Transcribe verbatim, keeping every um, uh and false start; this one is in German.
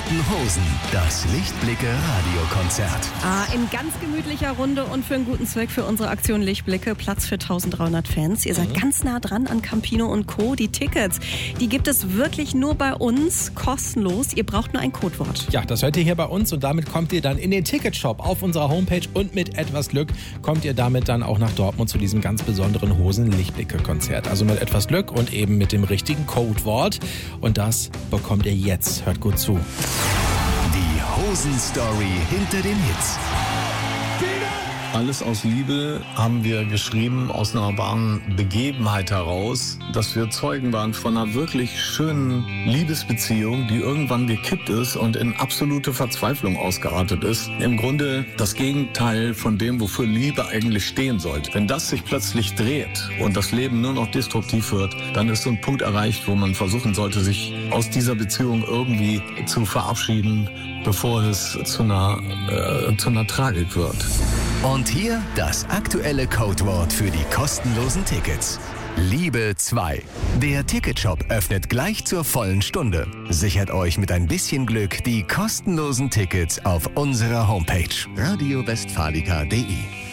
Toten Hosen, das Lichtblicke-Radiokonzert. Ah, in ganz gemütlicher Runde und für einen guten Zweck für unsere Aktion Lichtblicke. Platz für dreizehnhundert Fans. Ihr seid mhm. ganz nah dran an Campino und Co. Die Tickets, die gibt es wirklich nur bei uns, kostenlos. Ihr braucht nur ein Codewort. Ja, das hört ihr hier bei uns und damit kommt ihr dann in den Ticketshop auf unserer Homepage und mit etwas Glück kommt ihr damit dann auch nach Dortmund zu diesem ganz besonderen Hosen-Lichtblicke-Konzert. Also mit etwas Glück und eben mit dem richtigen Codewort. Und das bekommt ihr jetzt. Hört gut zu. Die Hosen-Story hinter den Hits. Alles aus Liebe haben wir geschrieben, aus einer wahren Begebenheit heraus, dass wir Zeugen waren von einer wirklich schönen Liebesbeziehung, die irgendwann gekippt ist und in absolute Verzweiflung ausgeartet ist. Im Grunde das Gegenteil von dem, wofür Liebe eigentlich stehen sollte. Wenn das sich plötzlich dreht und das Leben nur noch destruktiv wird, dann ist so ein Punkt erreicht, wo man versuchen sollte, sich aus dieser Beziehung irgendwie zu verabschieden, bevor es zu einer, äh, zu einer Tragik wird. Und hier das aktuelle Codewort für die kostenlosen Tickets. Liebe zwei. Der Ticketshop öffnet gleich zur vollen Stunde. Sichert euch mit ein bisschen Glück die kostenlosen Tickets auf unserer Homepage radio westfalica punkt de.